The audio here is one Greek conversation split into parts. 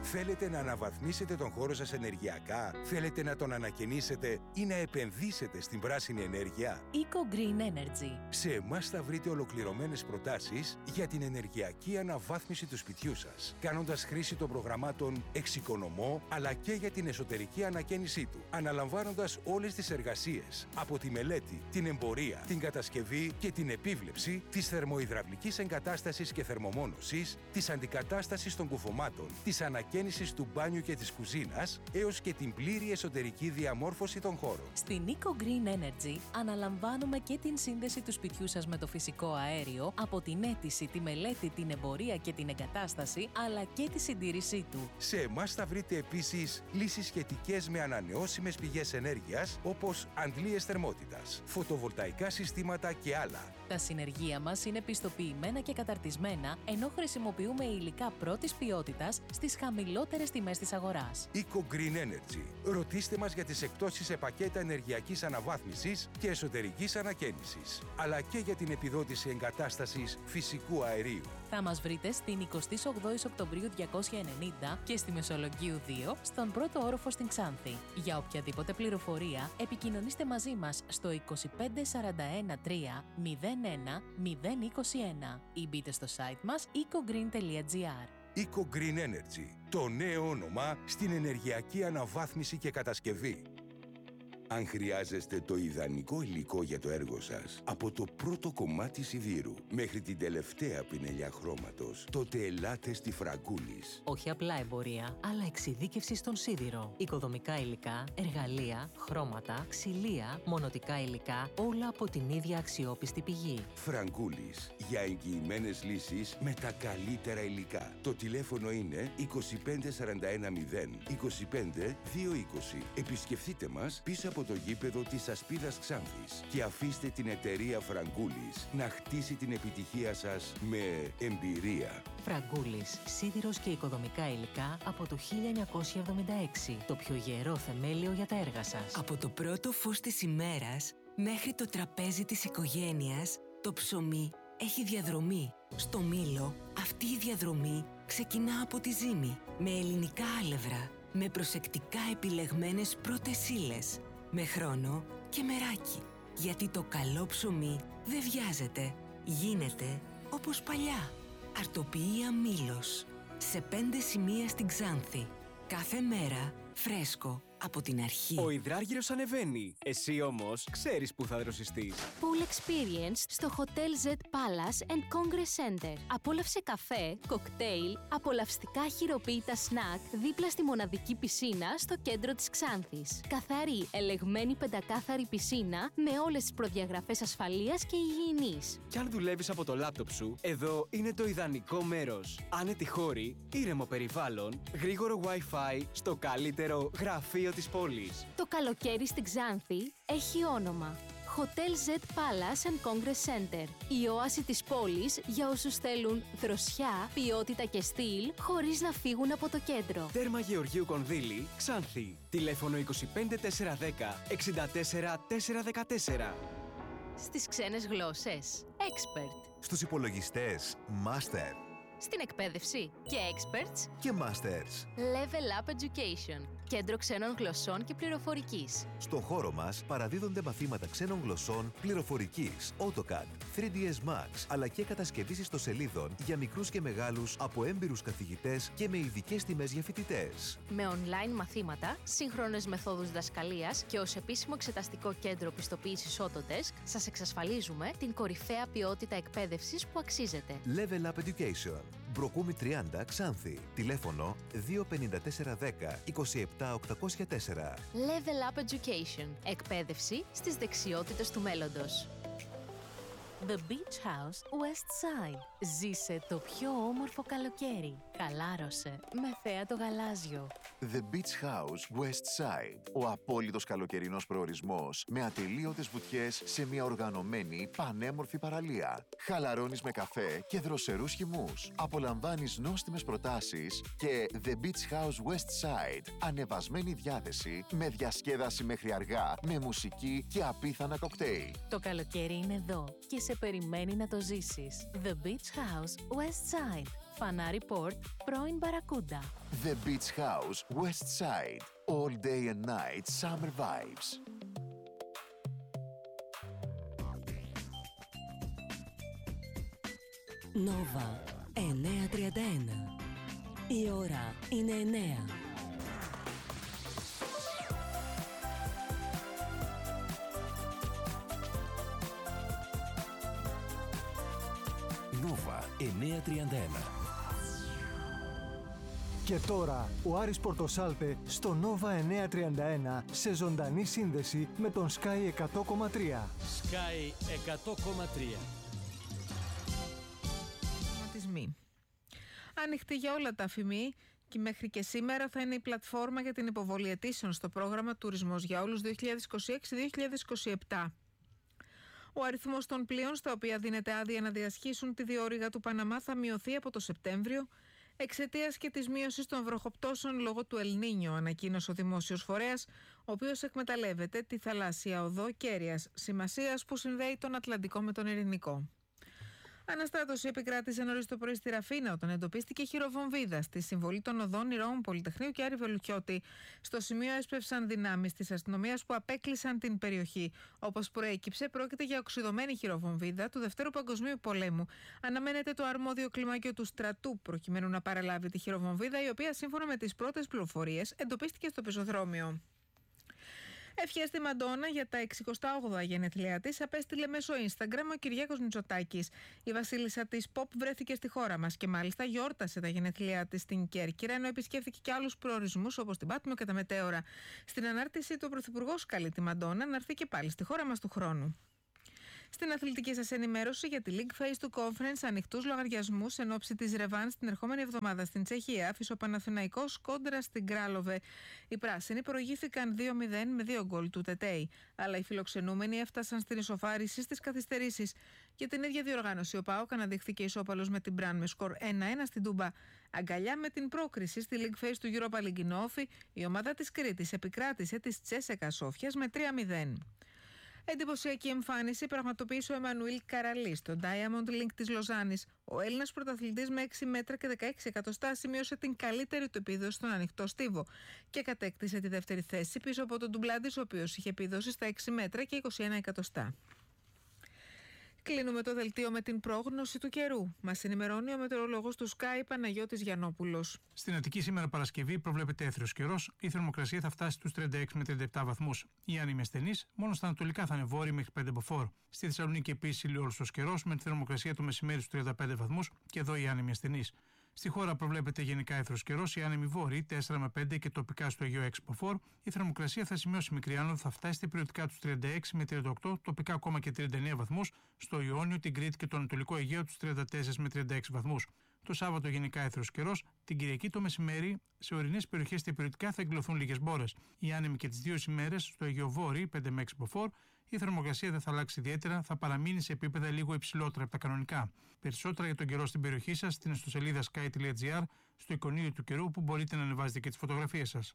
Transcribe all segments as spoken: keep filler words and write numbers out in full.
Θέλετε να αναβαθμίσετε τον χώρο σας ενεργειακά? Θέλετε να τον ανακαινήσετε ή να επενδύσετε στην πράσινη ενέργεια? Eco Green Energy. Σε εμάς θα βρείτε ολοκληρωμένες προτάσεις για την ενεργειακή αναβάθμιση του σπιτιού σας, κάνοντας χρήση των προγραμμάτων Εξοικονομώ, αλλά και για την εσωτερική ανακαίνισή του, αναλαμβάνοντας όλες τις εργασίες, από τη μελέτη, την εμπορία, την κατασκευή και την επίβλεψη της θερμοϊδραυλικής εγκατάστασης και θερμομόνωσης, της αντικατάστασης των κουφωμάτων, της ανακαίνισης του μπάνιου και της κουζίνας, έως και την πλήρη εσωτερική διαμόρφωση των χώρων. Στην Eco Green Energy αναλαμβάνουμε και την σύνδεση του σπιτιού σας με το φυσικό αέριο, από την αίτηση, τη μελέτη, την εμπορία και την εγκατάσταση, αλλά και τη συντήρησή του. Σε εμάς θα βρείτε επίσης λύσεις σχετικές με ανανεώσιμες πηγές ενέργειας, όπως αντλίες θερμότητας, φωτοβολταϊκά συστήματα και άλλα. Τα συνεργεία μας είναι πιστοποιημένα και καταρτισμένα, ενώ χρησιμοποιούμε υλικά πρώτης ποιότητας στις χαμηλότερες τιμές της αγοράς. Eco Green Energy. Ρωτήστε μας για τις εκπτώσεις σε πακέτα ενεργειακής αναβάθμισης και εσωτερικής ανακαίνισης, αλλά και για την επιδότηση εγκατάστασης φυσικού αερίου. Θα μας βρείτε στην εικοστή όγδοη Οκτωβρίου διακόσια ενενήντα και στη Μεσολογγίου δύο, στον πρώτο όροφο στην Ξάνθη. Για οποιαδήποτε πληροφορία, επικοινωνήστε μαζί μας στο είκοσι πέντε σαράντα ένα τρία μηδέν ένα μηδέν είκοσι ένα ή μπείτε στο site μας eco green τελεία gr. Eco Green Energy, το νέο όνομα στην ενεργειακή αναβάθμιση και κατασκευή. Αν χρειάζεστε το ιδανικό υλικό για το έργο σας, από το πρώτο κομμάτι σιδήρου μέχρι την τελευταία πινελιά χρώματος, τότε ελάτε στη Φραγκούλης. Όχι απλά εμπορία, αλλά εξειδίκευση στον σίδηρο. Οικοδομικά υλικά, εργαλεία, χρώματα, ξυλία, μονοτικά υλικά, όλα από την ίδια αξιόπιστη πηγή. Φραγκούλης, για εγγυημένες λύσεις με τα καλύτερα υλικά. Το τηλέφωνο είναι είκοσι πέντε σαράντα ένα μηδέν είκοσι πέντε δύο είκοσι. Επισκεφτείτε μας πίσω από το γήπεδο της Ασπίδας Ξάνθης και αφήστε την εταιρεία Φραγκούλης να χτίσει την επιτυχία σας με εμπειρία. Φραγκούλης, σίδηρος και οικοδομικά υλικά από το χίλια εννιακόσια εβδομήντα έξι. Το πιο γερό θεμέλιο για τα έργα σας. Από το πρώτο φως της ημέρας μέχρι το τραπέζι της οικογένειας, το ψωμί έχει διαδρομή. Στο Μήλο, αυτή η διαδρομή ξεκινά από τη ζύμη, με ελληνικά άλευρα, με προσεκτικά επιλεγμένες πρώτες ύλες, με χρόνο και μεράκι. Γιατί το καλό ψωμί δεν βιάζεται, γίνεται όπως παλιά. Αρτοποιία Μήλος, σε πέντε σημεία στην Ξάνθη. Κάθε μέρα φρέσκο από την αρχή. Ο υδράργυρος ανεβαίνει. Εσύ όμως ξέρεις που θα δροσιστείς. Pool Experience στο Hotel Z Palace and Congress Center. Απόλαυσε καφέ, κοκτέιλ, απολαυστικά χειροποίητα σνακ δίπλα στη μοναδική πισίνα στο κέντρο της Ξάνθης. Καθαρή, ελεγμένη πεντακάθαρη πισίνα με όλες τις προδιαγραφές ασφαλείας και υγιεινής. Κι αν δουλεύεις από το λάπτοπ σου, εδώ είναι το ιδανικό μέρος. Άνετη χώρη, ήρεμο περιβάλλον, γρήγορο Wi-Fi στο καλύτερο γραφείο της πόλης. Το καλοκαίρι στην Ξάνθη έχει όνομα. Hotel Z Palace and Congress Center. Η όαση της πόλης για όσους θέλουν δροσιά, ποιότητα και στυλ, χωρίς να φύγουν από το κέντρο. Τέρμα Γεωργίου Κονδύλη, Ξάνθη. Τηλέφωνο είκοσι πέντε τετρακόσια δέκα εξήντα τέσσερα τετρακόσια δεκατέσσερα. Στις ξένες γλώσσες, Expert. Στους υπολογιστές, Master. Στην εκπαίδευση και Experts Και Masters. Level Up Education. Κέντρο ξένων γλωσσών και πληροφορικής. Στο χώρο μας παραδίδονται μαθήματα ξένων γλωσσών, πληροφορικής, AutoCAD, θρι ντι ες Max, αλλά και κατασκευής ιστοσελίδων για μικρούς και μεγάλους από έμπειρους καθηγητές και με ειδικές τιμές για φοιτητές. Με online μαθήματα, σύγχρονες μεθόδους διδασκαλίας και ως επίσημο εξεταστικό κέντρο πιστοποίησης Autodesk, σας εξασφαλίζουμε την κορυφαία ποιότητα εκπαίδευσης που αξίζετε. Level Up Education. Μπροκούμι τριάντα Ξάνθη. Τηλέφωνο δύο πέντε τέσσερα ένα μηδέν είκοσι επτά οκτακόσια τέσσερα. Level Up Education. Εκπαίδευση στις δεξιότητες του μέλλοντος. The Beach House West Side. Ζήσε το πιο όμορφο καλοκαίρι. Χαλάρωσε με θέα το γαλάζιο. The Beach House West Side. Ο απόλυτος καλοκαιρινός προορισμός με ατελείωτες βουτιές σε μια οργανωμένη πανέμορφη παραλία. Χαλαρώνεις με καφέ και δροσερούς χυμούς. Απολαμβάνεις νόστιμες προτάσεις και The Beach House West Side. Ανεβασμένη διάθεση με διασκέδαση μέχρι αργά, με μουσική και απίθανα κοκτέιλ. Το καλοκαίρι είναι εδώ και σε περιμένει να το ζήσεις. The Beach House West Side. Φανάρι Port, πρώην Μπαρακούντα. The Beach House West Side. All day and night summer vibes. Νόβα εννιακόσια τριάντα ένα. Η ώρα είναι εννέα. Νόβα εννιακόσια τριάντα ένα. Και τώρα ο Άρης Πορτοσάλτε στο Νόβα εννιακόσια τριάντα ένα σε ζωντανή σύνδεση με τον Sky εκατό κόμμα τρία. Sky εκατό κόμμα τρία. Ανοιχτή για όλα τα αφημί και μέχρι και σήμερα θα είναι η πλατφόρμα για την υποβολή αιτήσεων στο πρόγραμμα Τουρισμός για όλους δύο χιλιάδες είκοσι έξι δύο χιλιάδες είκοσι επτά. Ο αριθμός των πλοίων στα οποία δίνεται άδεια να διασχίσουν τη διόρυγα του Παναμά θα μειωθεί από το Σεπτέμβριο εξαιτίας και της μείωσης των βροχοπτώσεων λόγω του Ελνίνιο, ανακοίνωσε ο δημόσιος φορέας, ο οποίος εκμεταλλεύεται τη θαλάσσια οδό κέρειας σημασίας που συνδέει τον Ατλαντικό με τον Ειρηνικό. Αναστράτωση επικράτησε νωρίς το πρωί στη Ραφίνα όταν εντοπίστηκε χειροβομβίδα στη συμβολή των οδών Ηρώων Πολυτεχνείου και Άρη Βελουχιώτη. Στο σημείο έσπευσαν δυνάμεις της αστυνομίας που απέκλεισαν την περιοχή. Όπως προέκυψε, πρόκειται για οξυδωμένη χειροβομβίδα του Δευτέρου Παγκοσμίου Πολέμου. Αναμένεται το αρμόδιο κλιμάκιο του στρατού προκειμένου να παραλάβει τη χειροβομβίδα, η οποία σύμφωνα με τις πρώτες πληροφορίες εντοπίστηκε στο πεζοδρόμιο. Ευχές στη Μαντόνα για τα εξηκοστά όγδοα γενέθλιά της απέστειλε μέσω Instagram ο Κυριάκος Μητσοτάκης. Η βασίλισσα της Pop βρέθηκε στη χώρα μας και μάλιστα γιόρτασε τα γενέθλιά της στην Κέρκυρα, ενώ επισκέφθηκε και άλλους προορισμούς όπως την Πάτμο και τα Μετέωρα. Στην ανάρτηση του Πρωθυπουργός καλεί τη Μαντόνα να έρθει και πάλι στη χώρα μας του χρόνου. Στην αθλητική σας ενημέρωση για τη League Phase του Conference, ανοιχτούς λογαριασμούς εν ώψη της Ρεβάνς την ερχόμενη εβδομάδα στην Τσεχία, άφησε ο Παναθηναϊκός κόντρα στην Κράλοβε. Οι πράσινοι προηγήθηκαν δύο μηδέν με δύο γκολ του Τετέι, αλλά οι φιλοξενούμενοι έφτασαν στην ισοφάριση στις καθυστερήσεις. Για την ίδια διοργάνωση, ο ΠΑΟΚ αναδείχθηκε ισόπαλος με την Μπραν με σκορ ένα ένα στην Τούμπα. Αγκαλιά με την πρόκριση στη League Phase του Europa League in Όφη, η ομάδα της Κρήτης επικράτησε της Τσέσεκα Σόφιας με τρία μηδέν. Εντυπωσιακή εμφάνιση πραγματοποίησε ο Εμμανουήλ Καραλή στο Diamond League της Λοζάνης. Ο Έλληνας πρωταθλητής με έξι μέτρα και δεκαέξι εκατοστά σημείωσε την καλύτερη του επίδοση στον ανοιχτό στίβο και κατέκτησε τη δεύτερη θέση πίσω από τον Ντουμπλάντης, ο οποίος είχε επίδοση στα έξι μέτρα και είκοσι ένα εκατοστά. Κλείνουμε το δελτίο με την πρόγνωση του καιρού. Μας ενημερώνει ο μετεωρολόγος του Sky Παναγιώτης Γιαννόπουλος. Στην Αττική σήμερα Παρασκευή προβλέπεται έθριος καιρός. Η θερμοκρασία θα φτάσει στους τριάντα έξι με τριάντα επτά βαθμούς. Οι άνεμοι ασθενείς μόνο στα ανατολικά θα είναι βόρειοι μέχρι πέντε μποφόρ. Στη Θεσσαλονίκη επίσης ηλιόλουστος καιρός με τη θερμοκρασία το μεσημέρι στους τριάντα πέντε βαθμούς και εδώ οι άνεμοι ασθενείς. Στη χώρα προβλέπεται γενικά έθρος καιρός, οι άνεμοι βόρειοι τέσσερα με πέντε και τοπικά στο Αιγαίο έξι μποφόρ. Η θερμοκρασία θα σημειώσει μικρή άνοδο, θα φτάσει περιοδικά τους τριάντα έξι με τριάντα οκτώ, τοπικά ακόμα και τριάντα εννέα βαθμούς. Στο Ιόνιο, την Κρήτη και το Ανατολικό Αιγαίο τους τριάντα τέσσερα με τριάντα έξι βαθμούς. Το Σάββατο γενικά έθρος καιρός, την Κυριακή το μεσημέρι σε ορεινές περιοχές και περιοδικά θα εκδηλωθούν λίγες μπόρες. Οι άνεμοι και τις δύο ημέρες στο Αιγαίο Βόρειο πέντε με έξι μποφόρ. Η θερμοκρασία δεν θα αλλάξει ιδιαίτερα, θα παραμείνει σε επίπεδα λίγο υψηλότερα από τα κανονικά. Περισσότερα για τον καιρό στην περιοχή σας στην ιστοσελίδα sky τελεία gr, στο εικονίδιο του καιρού που μπορείτε να ανεβάζετε και τις φωτογραφίες σας.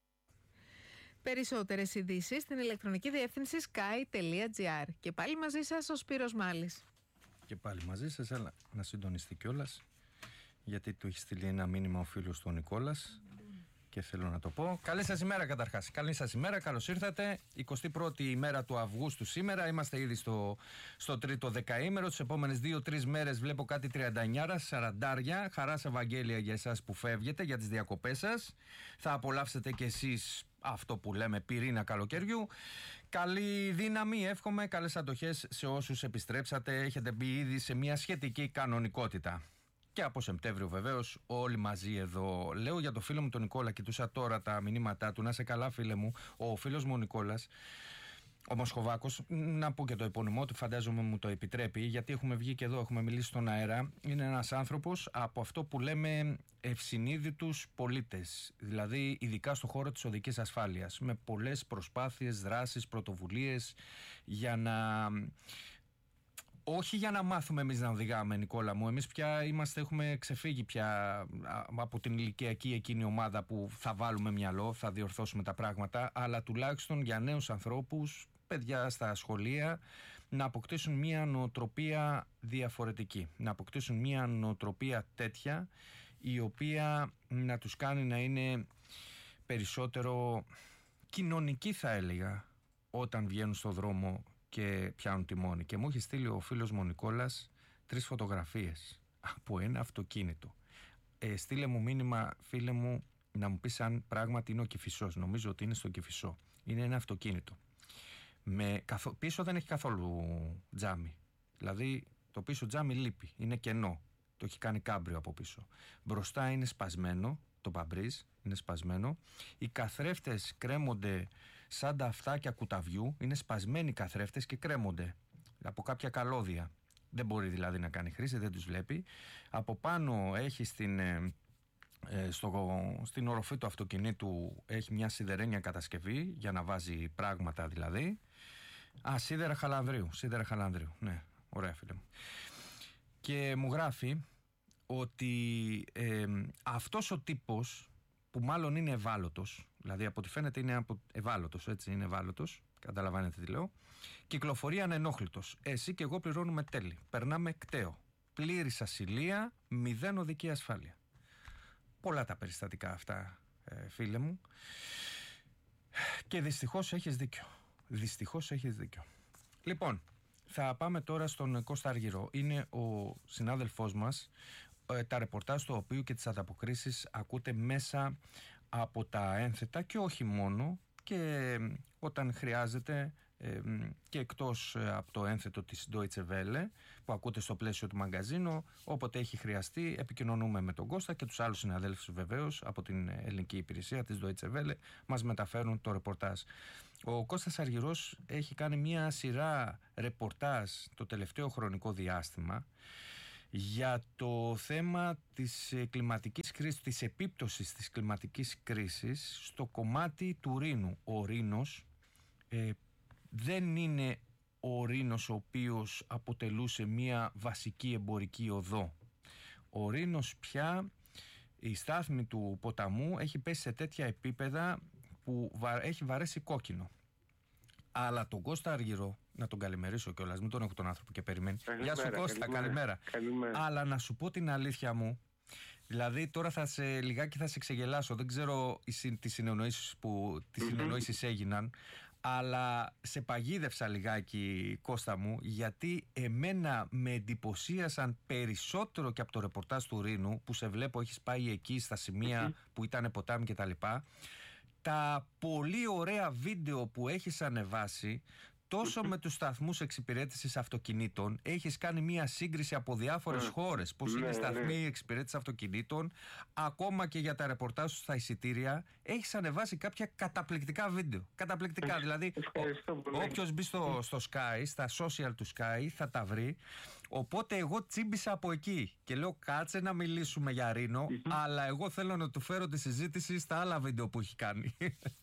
Περισσότερες ειδήσεις στην ηλεκτρονική διεύθυνση sky τελεία gr. Και πάλι μαζί σας ο Σπύρος Μάλης. Και πάλι μαζί σας, αλλά να συντονιστεί κιόλας, γιατί του έχει στείλει ένα μήνυμα ο φίλος του ο Νικόλας. Και θέλω να το πω. Καλή σας ημέρα καταρχάς. Καλή σας ημέρα, καλώς ήρθατε. εικοστή πρώτη ημέρα του Αυγούστου σήμερα. Είμαστε ήδη στο, στο τρίτο δεκαήμερο. Τις επόμενες δύο τρεις μέρες βλέπω κάτι τριαντανιάρα, σαραντάρια. Χαράς Ευαγγέλια για εσάς που φεύγετε, για τις διακοπές σας. Θα απολαύσετε κι εσείς αυτό που λέμε πυρήνα καλοκαιριού. Καλή δύναμη, εύχομαι. Καλές αντοχές σε όσους επιστρέψατε. Έχετε μπει ήδη σε μια σχετική κανονικότητα. Και από Σεπτέμβριο βεβαίως όλοι μαζί εδώ. Λέω για το φίλο μου τον Νικόλα, κοιτούσα τώρα τα μηνύματά του. Να σε καλά φίλε μου, ο φίλος μου ο Νικόλας, ο Μοσχοβάκος, να πω και το επώνυμό του, φαντάζομαι μου το επιτρέπει, γιατί έχουμε βγει και εδώ, έχουμε μιλήσει στον αέρα. Είναι ένας άνθρωπος από αυτό που λέμε ευσυνείδητους πολίτες, δηλαδή ειδικά στον χώρο της οδικής ασφάλειας, με πολλές προσπάθειες, δράσεις, πρωτοβουλίες για να... Όχι για να μάθουμε εμείς να οδηγάμε, Νικόλα μου. Εμείς πια είμαστε, έχουμε ξεφύγει πια από την ηλικιακή εκείνη ομάδα που θα βάλουμε μυαλό, θα διορθώσουμε τα πράγματα, αλλά τουλάχιστον για νέους ανθρώπους, παιδιά στα σχολεία, να αποκτήσουν μια νοοτροπία διαφορετική, να αποκτήσουν μια νοοτροπία τέτοια η οποία να τους κάνει να είναι περισσότερο κοινωνικοί, θα έλεγα, όταν βγαίνουν στο δρόμο και πιάνουν τιμόνι. Και μου έχει στείλει ο φίλος μου ο Νικόλας τρεις φωτογραφίες από ένα αυτοκίνητο. Ε, στείλε μου μήνυμα, φίλε μου, να μου πεις αν πράγματι είναι ο Κηφισός. Νομίζω ότι είναι στο Κηφισό. Είναι ένα αυτοκίνητο. Με, καθο, πίσω δεν έχει καθόλου τζάμι. Δηλαδή το πίσω τζάμι λείπει. Είναι κενό. Το έχει κάνει κάμπριο από πίσω. Μπροστά είναι σπασμένο. Το παμπρίζ είναι σπασμένο. Οι καθρέφτες κρέμονται σαν τα αυτάκια κουταβιού. Είναι σπασμένοι οι καθρέφτες και κρέμονται από κάποια καλώδια. Δεν μπορεί δηλαδή να κάνει χρήση, δεν τους βλέπει. Από πάνω έχει στην, ε, στο, στην οροφή του αυτοκινήτου έχει μια σιδερένια κατασκευή για να βάζει πράγματα δηλαδή. Α, σίδερα χαλανδρίου. Σίδερα χαλανδρίου. Ναι, ωραία φίλε μου. Και μου γράφει ότι ε, αυτός ο τύπος που μάλλον είναι ευάλωτος, δηλαδή από ό,τι φαίνεται είναι ευάλωτος, έτσι είναι ευάλωτος, καταλαβαίνετε τι λέω, κυκλοφορεί ανενόχλητος. Εσύ και εγώ πληρώνουμε τέλη, περνάμε κταίο, πλήρης ασυλία, μηδέν οδική ασφάλεια. Πολλά τα περιστατικά αυτά, ε, φίλε μου, και δυστυχώς έχεις δίκιο. Δυστυχώς έχεις δίκιο. Λοιπόν, θα πάμε τώρα στον Κώστα Αργυρό. Είναι ο συνάδελφός μας, τα ρεπορτάζ του οποίου και τις ανταποκρίσεις ακούτε μέσα από τα ένθετα και όχι μόνο, και όταν χρειάζεται και εκτός από το ένθετο της Deutsche Welle που ακούτε στο πλαίσιο του μαγκαζίνου, όποτε έχει χρειαστεί επικοινωνούμε με τον Κώστα και τους άλλους συναδέλφους βεβαίως από την ελληνική υπηρεσία της Deutsche Welle, μας μεταφέρουν το ρεπορτάζ. Ο Κώστας Αργυρός έχει κάνει μια σειρά ρεπορτάζ το τελευταίο χρονικό διάστημα για το θέμα της κλιματικής κρίσης, της επίπτωσης της κλιματικής κρίσης στο κομμάτι του Ρήνου. Ο Ρήνος ε, δεν είναι ο Ρήνος ο οποίος αποτελούσε μια βασική εμπορική οδό. Ο Ρήνος πια, η στάθμη του ποταμού έχει πέσει σε τέτοια επίπεδα που έχει βαρέσει κόκκινο. Αλλά τον Κώστα Αργυρό, να τον καλημερίσω κιόλας, μην τον έχω τον άνθρωπο και περιμένει. Γεια σου Κώστα, καλημέρα. Καλημέρα. καλημέρα. Αλλά να σου πω την αλήθεια μου, δηλαδή τώρα θα σε λιγάκι θα σε ξεγελάσω, δεν ξέρω τις συνεννοήσεις που τις συνεννοήσεις έγιναν, αλλά σε παγίδευσα λιγάκι Κώστα μου, γιατί εμένα με εντυπωσίασαν περισσότερο και από το ρεπορτάζ του Ρήνου, που σε βλέπω έχεις πάει εκεί στα σημεία που ήταν ποτάμι κτλ. Τα πολύ ωραία βίντεο που έχεις ανεβάσει τόσο με τους σταθμούς εξυπηρέτησης αυτοκινήτων, έχεις κάνει μια σύγκριση από διάφορες χώρες πώς είναι σταθμοί εξυπηρέτησης αυτοκινήτων, ακόμα και για τα ρεπορτάζ στα εισιτήρια έχεις ανεβάσει κάποια καταπληκτικά βίντεο. Καταπληκτικά, δηλαδή όποιος μπει στο, στο Sky, στα social του Sky θα τα βρει. Οπότε εγώ τσίμπησα από εκεί και λέω κάτσε να μιλήσουμε για Ρήνο, αλλά εγώ θέλω να του φέρω τη συζήτηση στα άλλα βίντεο που έχει κάνει.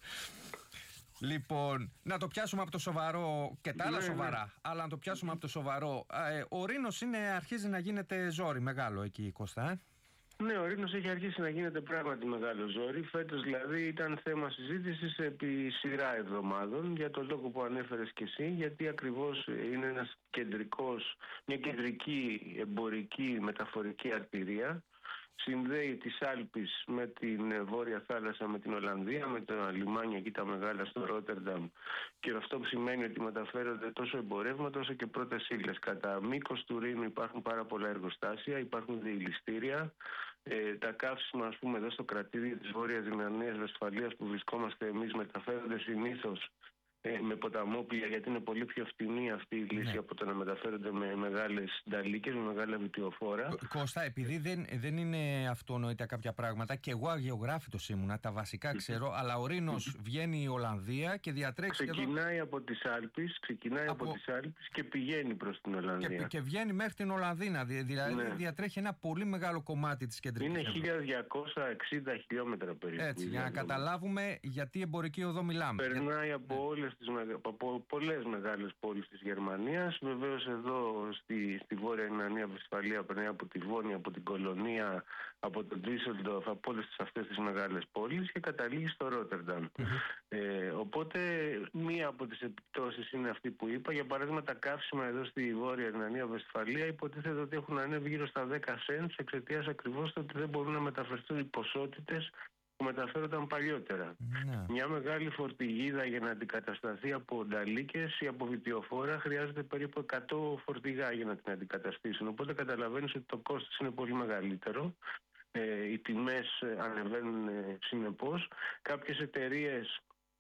Λοιπόν, να το πιάσουμε από το σοβαρό και τα άλλα ναι, σοβαρά, ναι. αλλά να το πιάσουμε από το σοβαρό. Ε, ο Ρήνος είναι, αρχίζει να γίνεται ζόρι μεγάλο εκεί, Κώστα, ε? Ναι, ο Ρήνος έχει αρχίσει να γίνεται πράγματι μεγάλο ζόρι. Φέτος δηλαδή ήταν θέμα συζήτησης επί σειρά εβδομάδων, για τον λόγο που ανέφερες και εσύ, γιατί ακριβώς είναι ένας κεντρικός, μια κεντρική εμπορική μεταφορική αρτηρία. Συνδέει τις Άλπεις με την Βόρεια Θάλασσα, με την Ολλανδία, με τα λιμάνια εκεί τα μεγάλα στο Ρότερνταμ, και αυτό που σημαίνει ότι μεταφέρονται τόσο εμπορεύματα όσο και πρώτες ύλες. Κατά μήκος του Ρήνου υπάρχουν πάρα πολλά εργοστάσια, υπάρχουν διηληστήρια. Ε, τα καύσιμα, ας πούμε, εδώ στο κρατήδιο της Βόρειας Ρινανίας Βεσφαλίας που βρισκόμαστε εμείς μεταφέρονται συνήθως Ε, με ποταμόπλια, γιατί είναι πολύ πιο φτηνή αυτή η λύση ναι. από το να μεταφέρονται με μεγάλες νταλίκες, με μεγάλα βιτιοφόρα. Κώστα, επειδή δεν, δεν είναι αυτονόητα κάποια πράγματα, και εγώ αγιογράφητος ήμουνα, τα βασικά ξέρω, αλλά ο Ρήνος βγαίνει η Ολλανδία και διατρέχει. Ξεκινάει εδώ... από τις Άλπεις, ξεκινάει από... από τις Άλπεις και πηγαίνει προς την Ολλανδία. Και, και βγαίνει μέχρι την Ολλανδία, δηλαδή ναι. διατρέχει ένα πολύ μεγάλο κομμάτι της κεντρικής. Είναι χίλια διακόσια εξήντα χιλιόμετρα περίπου. Έτσι, για να καταλάβουμε γιατί εμπορική οδό μιλάμε. Περνάει για... από όλες όλες τις, από πολλές μεγάλες πόλεις της Γερμανίας. Βεβαίως εδώ στη, στη Βόρεια Ρινανία Βεσφαλία περνάει από τη Βόνη, από την Κολονία, από τον Ντίσσελντορφ, από όλες αυτές τις μεγάλες πόλεις και καταλήγει στο Ρότερνταμ. Mm-hmm. Ε, οπότε μία από τις επιπτώσεις είναι αυτή που είπα. Για παράδειγμα, τα καύσιμα εδώ στη Βόρεια Ρινανία Βεσφαλία υποτίθεται ότι έχουν ανέβει γύρω στα δέκα σεντ εξαιτίας ακριβώς ότι δεν μπορούν να μεταφερθούν οι ποσότητες που μεταφέρονταν παλιότερα. Ναι. Μια μεγάλη φορτηγίδα για να αντικατασταθεί από νταλίκες ή από βιτιοφόρα χρειάζεται περίπου εκατό φορτηγά για να την αντικαταστήσουν. Οπότε καταλαβαίνεις ότι το κόστος είναι πολύ μεγαλύτερο. Ε, οι τιμές ανεβαίνουν ε, συνεπώς. Κάποιες εταιρείες,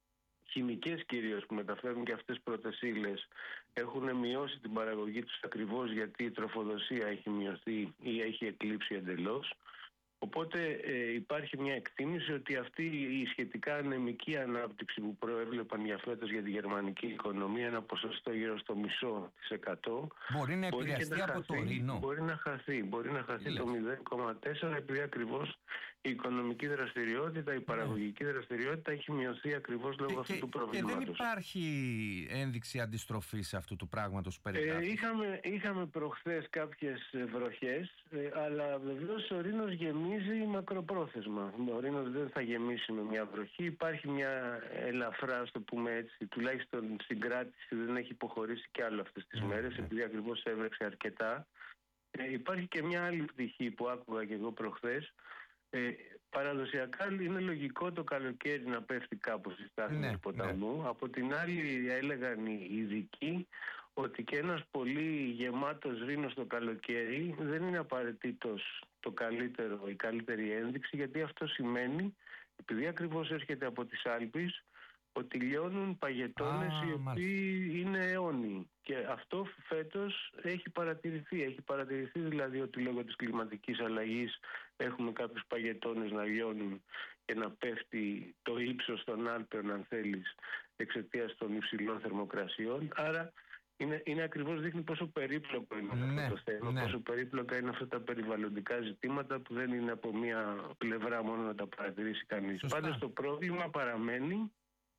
χημικές κυρίως, που μεταφέρουν και αυτές πρώτες ύλες, έχουν μειώσει την παραγωγή τους ακριβώς γιατί η τροφοδοσία έχει μειωθεί ή έχει εκλείψει εντελώς. Οπότε ε, υπάρχει μια εκτίμηση ότι αυτή η σχετικά ανεμική ανάπτυξη που προέβλεπαν για φέτος για τη γερμανική οικονομία, ένα ποσοστό γύρω στο μισό της εκατό, μπορεί να επηρεαστεί από το Ρήνο. Μπορεί να χαθεί, μπορεί να χαθεί το μηδέν κόμμα τέσσερα επειδή ακριβώς η οικονομική δραστηριότητα, η παραγωγική δραστηριότητα έχει μειωθεί ακριβώς λόγω και, αυτού και, του προβλήματος. Και δεν υπάρχει ένδειξη αντιστροφής αυτού του πράγματος περί ε, είχαμε, είχαμε προχθές κάποιες βροχές, ε, αλλά βεβαίως ο Ρήνος γεμίζει μακροπρόθεσμα. Ο Ρήνος δεν θα γεμίσει με μια βροχή. Υπάρχει μια ελαφρά, ας το πούμε έτσι, τουλάχιστον συγκράτηση, δεν έχει υποχωρήσει κι άλλο αυτές τις mm. μέρες, επειδή ακριβώς έβρεξε αρκετά. Ε, υπάρχει και μια άλλη πτυχή που άκουγα και εγώ προχθές. Ε, παραδοσιακά είναι λογικό το καλοκαίρι να πέφτει κάπως η στάθμη ναι, του ποταμού. Ναι. Από την άλλη έλεγαν οι ειδικοί ότι και ένας πολύ γεμάτος Ρήνος το καλοκαίρι δεν είναι απαραίτητος το καλύτερο, η καλύτερη ένδειξη, γιατί αυτό σημαίνει, επειδή ακριβώς έρχεται από τις Άλπεις, ότι λιώνουν παγετώνες ah, οι οποίοι είναι αιώνιοι. Και αυτό φέτος έχει παρατηρηθεί. Έχει παρατηρηθεί δηλαδή ότι λόγω της κλιματικής αλλαγής έχουμε κάποιους παγετώνες να λιώνουν και να πέφτει το ύψος των Άλπαιων, αν θέλεις, εξαιτίας των υψηλών θερμοκρασιών. Άρα είναι, είναι ακριβώς δείχνει πόσο περίπλοκο είναι ναι, αυτό το θέμα, ναι. πόσο περίπλοκα είναι αυτά τα περιβαλλοντικά ζητήματα που δεν είναι από μία πλευρά μόνο να τα παρατηρήσει κανείς. Πάντως το πρόβλημα παραμένει.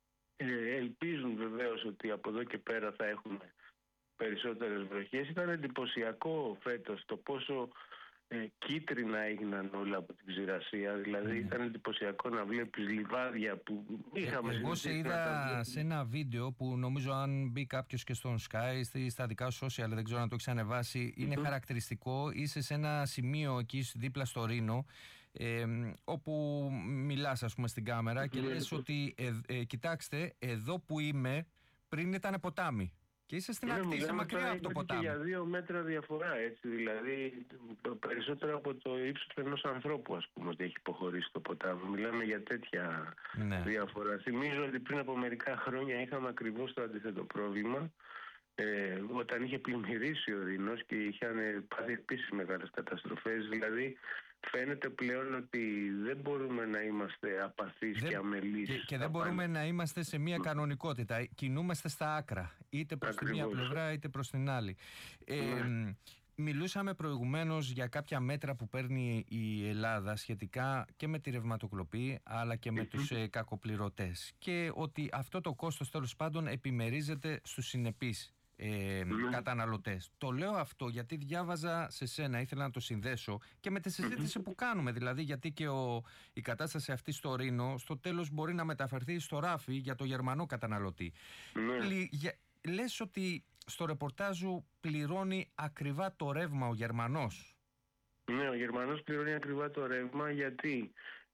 Ε, ελπίζουν βεβαίως ότι από εδώ και πέρα θα έχουμε περισσότερες βροχές. Ήταν εντυπωσιακό φέτος το πόσο ε, κίτρινα έγιναν όλα από την ξηρασία. Δηλαδή mm. ήταν εντυπωσιακό να βλέπεις λιβάδια που είχαμε... Ε, εγώ σε είδα σε ένα βίντεο που νομίζω αν μπει κάποιος και στον Sky στα δικά σου social, δεν ξέρω αν το έχεις ανεβάσει, είναι mm-hmm. χαρακτηριστικό. Είσαι σε ένα σημείο εκεί δίπλα στο Ρήνο, Ε, όπου μιλάς ας πούμε στην κάμερα και λες ότι ε, ε, κοιτάξτε, εδώ που είμαι πριν ήταν ποτάμι και είσαι στην ακτή, είσαι μακριά από το ποτάμι. Για δύο μέτρα διαφορά, έτσι, δηλαδή περισσότερο από το ύψος ενός ανθρώπου, ας πούμε, ότι έχει υποχωρήσει το ποτάμι. Μιλάμε για τέτοια ναι. διαφορά. Θυμίζω ότι πριν από μερικά χρόνια είχαμε ακριβώς το αντίθετο πρόβλημα. Ε, όταν είχε πλημμυρίσει ο Ρήνος και είχαν πάθει επίσης μεγάλες καταστροφές, δηλαδή φαίνεται πλέον ότι δεν μπορούμε να είμαστε απαθείς δεν, και αμελείς. Και, και δεν μπορούμε να είμαστε σε μια κανονικότητα. Κινούμαστε στα άκρα, είτε προς τη μία πλευρά είτε προς την άλλη. Ε, ναι. Μιλούσαμε προηγουμένως για κάποια μέτρα που παίρνει η Ελλάδα σχετικά και με τη ρευματοκλοπή αλλά και με τους ε, κακοπληρωτές. Και ότι αυτό το κόστος τέλος πάντων επιμερίζεται στους συνεπείς Ε, mm. καταναλωτές. Το λέω αυτό γιατί διάβαζα σε σένα, ήθελα να το συνδέσω και με τη συζήτηση mm-hmm. που κάνουμε, δηλαδή γιατί και ο, η κατάσταση αυτή στο Ρήνο στο τέλος μπορεί να μεταφερθεί στο ράφι για το γερμανό καταναλωτή. Mm. Λ, για, λες ότι στο ρεπορτάζ σου πληρώνει ακριβά το ρεύμα ο Γερμανός. Ναι, ο Γερμανός πληρώνει ακριβά το ρεύμα γιατί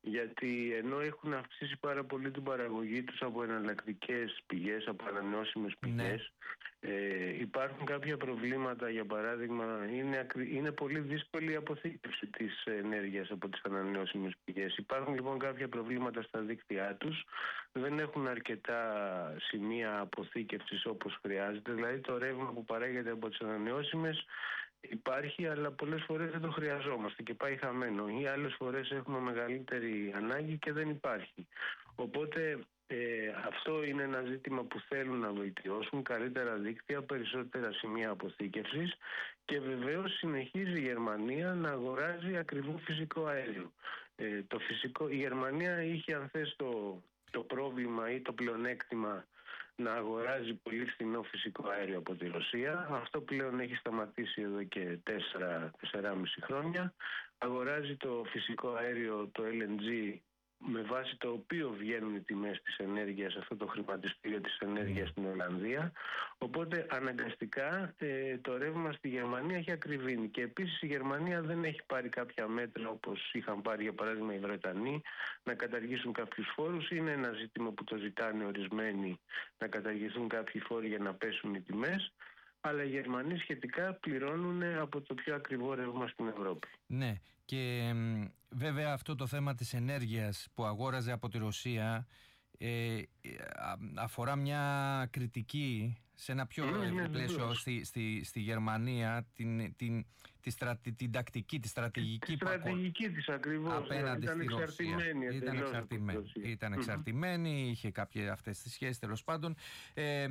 γιατί ενώ έχουν αυξήσει πάρα πολύ την παραγωγή τους από εναλλακτικές πηγές, από ανανεώσιμες πηγές, ναι. ε, υπάρχουν κάποια προβλήματα. Για παράδειγμα, είναι, είναι πολύ δύσκολη η αποθήκευση της ενέργειας από τις ανανεώσιμες πηγές. Υπάρχουν λοιπόν κάποια προβλήματα στα δίκτυά τους, δεν έχουν αρκετά σημεία αποθήκευσης όπως χρειάζεται, δηλαδή το ρεύμα που παράγεται από τις ανανεώσιμες υπάρχει, αλλά πολλές φορές δεν το χρειαζόμαστε και πάει χαμένο, ή άλλες φορές έχουμε μεγαλύτερη ανάγκη και δεν υπάρχει. Οπότε ε, αυτό είναι ένα ζήτημα που θέλουν να βελτιώσουν, καλύτερα δίκτυα, περισσότερα σημεία αποθήκευσης και βεβαίως συνεχίζει η Γερμανία να αγοράζει ακριβό φυσικό αέριο. Ε, το φυσικό, η Γερμανία είχε αν θες το, το πρόβλημα ή το πλεονέκτημα να αγοράζει πολύ φθηνό φυσικό αέριο από τη Ρωσία. Αυτό πλέον έχει σταματήσει εδώ και τέσσερα με τέσσερα χρόνια. Αγοράζει το φυσικό αέριο, το ελ εν τζι, με βάση το οποίο βγαίνουν οι τιμές της ενέργειας, αυτό το χρηματιστήριο της ενέργειας στην Ολλανδία. Οπότε αναγκαστικά ε, το ρεύμα στη Γερμανία έχει ακριβήνει. Και επίσης η Γερμανία δεν έχει πάρει κάποια μέτρα όπως είχαν πάρει για παράδειγμα οι Βρετανοί να καταργήσουν κάποιους φόρους. Είναι ένα ζήτημα που το ζητάνε ορισμένοι, να καταργηθούν κάποιοι φόροι για να πέσουν οι τιμές. Αλλά οι Γερμανοί σχετικά πληρώνουν από το πιο ακριβό ρεύμα στην Ευρώπη. Ναι, και βέβαια αυτό το θέμα της ενέργειας που αγόραζε από τη Ρωσία ε, αφορά μια κριτική σε ένα πιο ναι, ναι, πλαίσιο ναι, στη, στη, στη Γερμανία, την, την, τη στρατη, την τακτική, τη στρατηγική, τη στρατηγική της ακριβώς, απέναντι ήταν στη Ρωσία. Ήταν εξαρτημένη. Ήταν εξαρτημένη, mm-hmm. είχε κάποιες αυτές τις σχέσεις τέλος πάντων. Ε,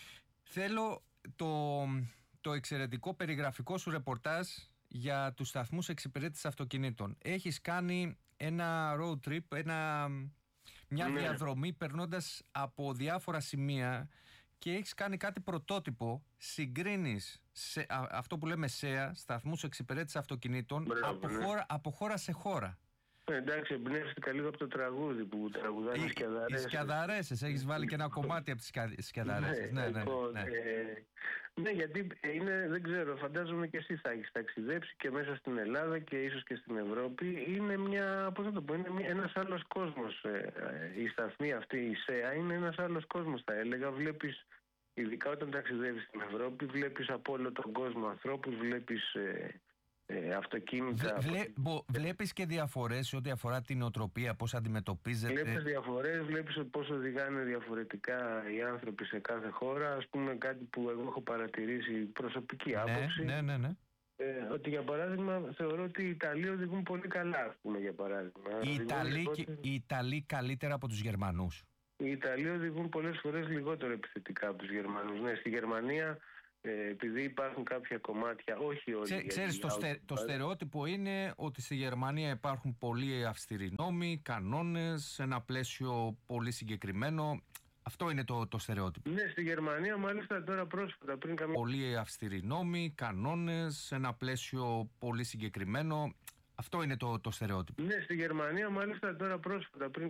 θέλω το, το εξαιρετικό περιγραφικό σου ρεπορτάζ για τους σταθμούς εξυπηρέτησης αυτοκινήτων. Έχεις κάνει ένα road trip, ένα, μια ναι. διαδρομή περνώντας από διάφορα σημεία και έχεις κάνει κάτι πρωτότυπο. Συγκρίνεις σε, α, αυτό που λέμε ΣΕΑ, σταθμούς εξυπηρέτησης αυτοκινήτων, Μπράβο, από, ναι. χώρα, από χώρα σε χώρα. Ε, εντάξει, εμπνεύστηκα λίγο από το τραγούδι που τραγουδάνε οι Σκιαδαρέσες. Οι Σκιαδαρέσες, έχεις βάλει και ένα κομμάτι από τις Σκιαδαρέσες. Ναι, ναι, ναι, λοιπόν, ναι. Ε, ναι, γιατί είναι, δεν ξέρω, φαντάζομαι και εσύ θα έχεις ταξιδέψει και μέσα στην Ελλάδα και ίσως και στην Ευρώπη. Είναι μια, πώς θα το πω, είναι μια, ένας άλλος κόσμος. Ε, η σταθμή αυτή, η ΣΕΑ, είναι ένας άλλος κόσμος θα έλεγα. Βλέπεις, ειδικά όταν ταξιδεύεις στην Ευρώπη, βλέπεις από όλο τον κόσμο ανθρώπους, βλέπεις... Ε, Ε, αυτοκίνητα. Βλέ, μπο, βλέπεις και διαφορές σε ό,τι αφορά την οτροπία, πώς αντιμετωπίζεται. Βλέπεις διαφορές, βλέπεις πώς οδηγάνε διαφορετικά οι άνθρωποι σε κάθε χώρα. Ας πούμε κάτι που εγώ έχω παρατηρήσει, προσωπική άποψη. Ναι, ναι, ναι. Ε, ότι για παράδειγμα θεωρώ ότι οι Ιταλοί οδηγούν πολύ καλά, ας πούμε, για παράδειγμα. Οι Ιταλοί, λιγότερο... οι Ιταλοί καλύτερα από τους Γερμανούς. Οι Ιταλοί οδηγούν πολλές φορές λιγότερο επιθετικά από τους Γερμανούς. Ναι, στη Γερμανία... Ε, επειδή υπάρχουν κάποια κομμάτια, όχι όλοι. Ξέ, ξέρεις, το, στε, το στερεότυπο είναι ότι στη Γερμανία υπάρχουν πολύ αυστηροί νόμοι, κανόνες, σε ένα πλαίσιο πολύ συγκεκριμένο. Αυτό είναι το, το στερεότυπο. Ναι, στη Γερμανία μάλιστα τώρα πρόσφατα πριν καμία... Πολύ αυστηροί νόμοι, κανόνες, σε ένα πλαίσιο πολύ συγκεκριμένο. Αυτό είναι το, το στερεότυπο. Ναι, στη Γερμανία μάλιστα τώρα πρόσφατα πριν